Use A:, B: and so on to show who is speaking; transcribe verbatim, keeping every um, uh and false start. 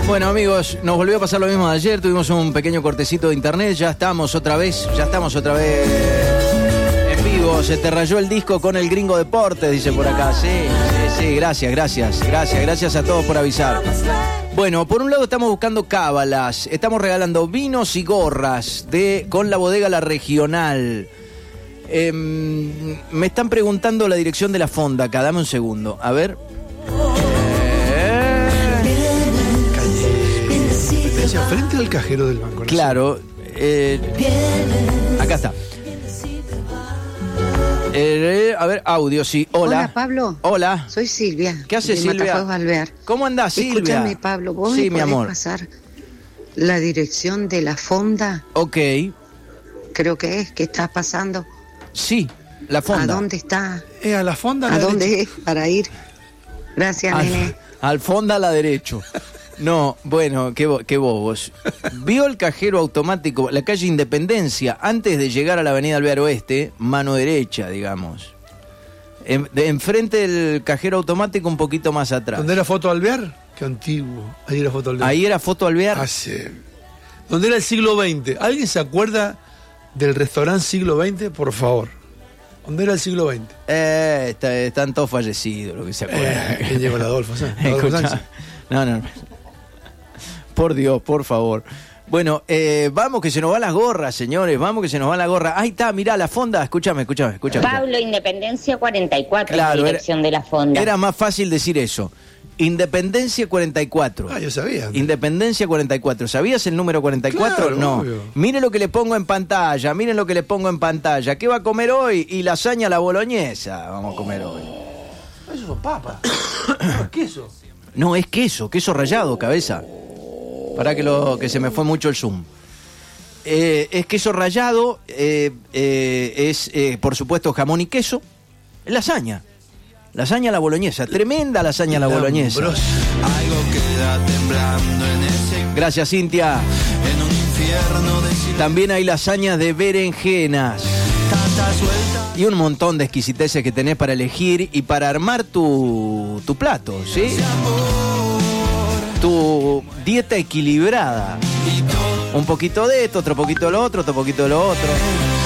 A: Bueno, amigos, nos volvió a pasar lo mismo de ayer. Tuvimos un pequeño cortecito de internet. Ya estamos otra vez, ya estamos otra vez en vivo. Se te rayó el disco con el Gringo Deportes, dice por acá. Sí, sí, sí, gracias, gracias, gracias, gracias a todos por avisar. Bueno, por un lado estamos buscando cábalas. Estamos regalando vinos y gorras de con la bodega La Regional. Eh, me están preguntando la dirección de la fonda acá. Dame un segundo. A ver.
B: Frente al cajero del banco.
A: Claro, eh, acá está. Eh, a ver, audio, sí. Hola.
C: Hola, Pablo.
A: Hola.
C: Soy Silvia.
A: ¿Qué haces, Silvia?
C: Matafuegos Alvear.
A: ¿Cómo andás, Silvia?
C: Escúchame, Pablo, ¿vos
A: sí,
C: me
A: mi
C: podés
A: amor.
C: pasar la dirección de la fonda?
A: Ok.
C: Creo que es, que estás pasando.
A: Sí, la fonda.
C: ¿A dónde está?
B: Eh, a la fonda.
C: ¿A dónde derecha. es para ir? Gracias,
A: al,
C: nene.
A: Al fonda a la derecha. No, bueno, qué, bo- qué bobos. Vio el cajero automático, la calle Independencia, antes de llegar a la avenida Alvear Oeste, mano derecha, digamos. En, de, enfrente del cajero automático, un poquito más atrás.
B: ¿Dónde era Foto Alvear? Qué antiguo. Ahí era Foto Alvear.
A: Ahí era Foto Alvear.
B: Hace... ¿Dónde era el siglo veinte? ¿Alguien se acuerda del restaurante siglo veinte? Por favor. ¿Dónde era el siglo veinte?
A: Eh, está, están todos fallecidos, lo que se acuerda.
B: Eh, ¿Quién llegó? ¿La Adolfo? ¿sí? ¿Adolfo
A: Escucha,
B: Sánchez?
A: no, no, no. Por Dios, por favor. Bueno, eh, vamos que se nos van las gorras, señores. Vamos que se nos van las gorras. Ahí está, mirá, la fonda. Escúchame, escúchame, escúchame.
D: Pablo, Independencia cuarenta y cuatro,
A: Claro,
D: la dirección
A: era,
D: de la fonda.
A: Era más fácil decir eso. Independencia cuarenta y cuatro.
B: Ah, yo sabía.
A: Independencia cuarenta y cuatro. ¿Sabías el número cuarenta y cuatro?
B: Claro,
A: no.
B: obvio.
A: Mire lo que le pongo en pantalla, miren lo que le pongo en pantalla. ¿Qué va a comer hoy? Y lasaña a la boloñesa vamos a comer hoy.
B: Eso son papas. No, queso.
A: No, es queso, queso rallado, cabeza. Para que lo que se me fue mucho el zoom. Eh, es queso rallado, eh, eh, es eh, por supuesto jamón y queso. Lasaña. Lasaña a la boloñesa. Tremenda lasaña a la boloñesa.
B: Algo queda temblando en ese...
A: Gracias, Cintia.
B: En un infierno de...
A: También hay lasañas de berenjenas. Y un montón de exquisiteces que tenés para elegir y para armar tu, tu plato, ¿sí? Tu dieta equilibrada. Un poquito de esto, otro poquito de lo otro, otro poquito de lo otro.